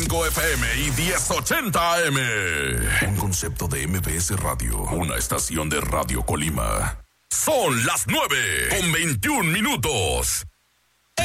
FM y 1080 AM. Un concepto de MBS Radio. Una estación de Radio Colima. Son las 9:21.